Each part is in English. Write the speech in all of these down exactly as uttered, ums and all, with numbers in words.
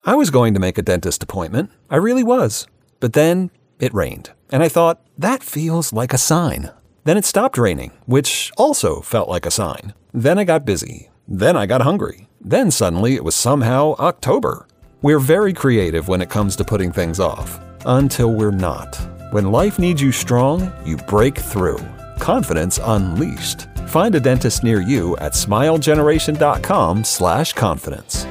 I was going to make a dentist appointment. I really was. But then it rained, and I thought, that feels like a sign. Then it stopped raining, which also felt like a sign. Then I got busy. Then I got hungry. Then suddenly it was somehow October. We're very creative when it comes to putting things off. Until we're not. When life needs you strong, you break through. Confidence unleashed. Find a dentist near you at smilegeneration.com slash confidence.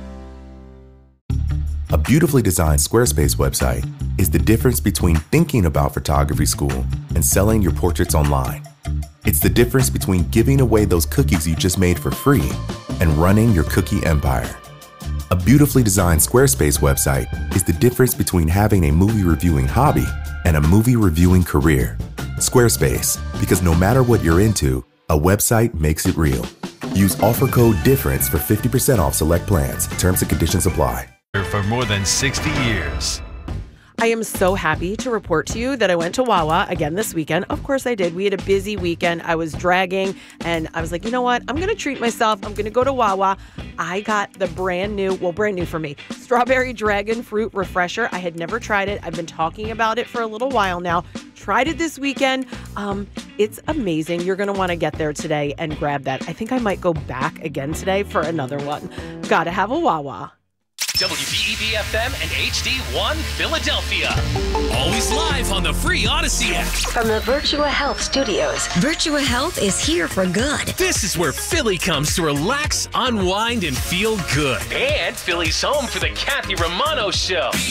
A beautifully designed Squarespace website is the difference between thinking about photography school and selling your portraits online. It's the difference between giving away those cookies you just made for free and running your cookie empire. A beautifully designed Squarespace website is the difference between having a movie reviewing hobby and a movie reviewing career. Squarespace, because no matter what you're into, a website makes it real. Use offer code DIFFERENCE for fifty percent off select plans. Terms and conditions apply. For more than sixty years. I am so happy to report to you that I went to Wawa again this weekend. Of course I did. We had a busy weekend. I was dragging and I was like, you know what? I'm going to treat myself. I'm going to go to Wawa. I got the brand new, well, brand new for me, Strawberry Dragon Fruit Refresher. I had never tried it. I've been talking about it for a little while now. Tried it this weekend. Um, it's amazing. You're going to want to get there today and grab that. I think I might go back again today for another one. Gotta have a Wawa. W B E B F M and H D one Philadelphia. Always live on the free Odyssey app. From the Virtua Health Studios. Virtua Health is here for good. This is where Philly comes to relax, unwind, and feel good. And Philly's home for the Kathy Romano Show.